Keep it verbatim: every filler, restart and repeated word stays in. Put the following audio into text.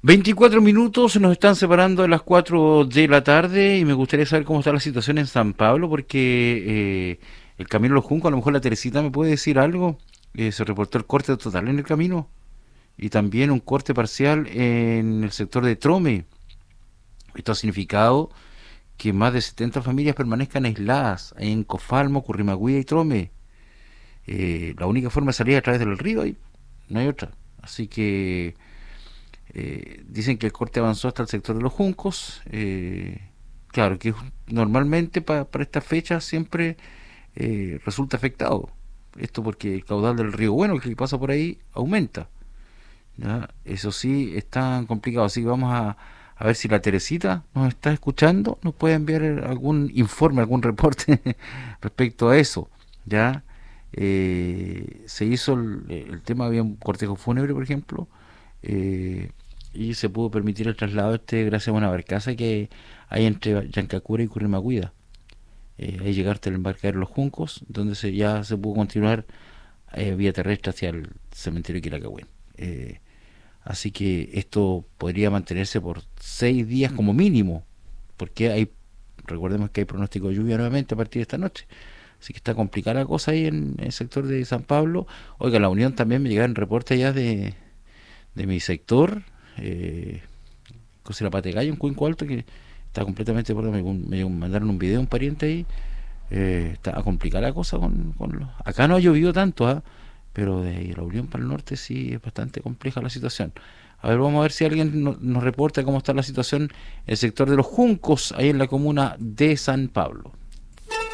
veinticuatro minutos nos están separando de las cuatro de la tarde y me gustaría saber cómo está la situación en San Pablo porque eh, el camino a Los Juncos, a lo mejor la Teresita me puede decir algo. Eh, se reportó el corte total en el camino y también un corte parcial en el sector de Trome. Esto ha significado que más de setenta familias permanezcan aisladas en Cofalmo, Currimagüía y Trome. Eh, la única forma de salir es a través del río y no hay otra. Así que Eh, dicen que el corte avanzó hasta el sector de los Juncos. Eh, claro que normalmente pa, para estas fechas siempre eh, resulta afectado. Esto porque el caudal del río Bueno, el que pasa por ahí, aumenta. ¿Ya? Eso sí, es tan complicado. Así que vamos a, a ver si la Teresita nos está escuchando, nos puede enviar algún informe, algún reporte respecto a eso. ¿Ya? Eh, se hizo el, el tema, había un cortejo fúnebre, por ejemplo, eh, y se pudo permitir el traslado este gracias a una barcaza que hay entre Yancacura y Currimagüida. Eh, ahí llegarte al embarcadero Los Juncos, donde se, ya se pudo continuar eh, vía terrestre hacia el cementerio de Quilacahue. Eh, así que esto podría mantenerse por seis días como mínimo, porque hay, recordemos que hay pronóstico de lluvia nuevamente a partir de esta noche. Así que está complicada la cosa ahí en, en el sector de San Pablo. Oiga, la Unión también me llegaron reportes ya de, de mi sector, eh, Cosera Pategallo, en Cuenco Alto, que está completamente, porque me, me mandaron un video, un pariente ahí, eh, está complicada la cosa con, con los, acá no ha llovido tanto, ¿eh? Pero de la Unión para el norte sí es bastante compleja la situación. A ver, vamos a ver si alguien no, nos reporta cómo está la situación en el sector de los Juncos, ahí en la comuna de San Pablo.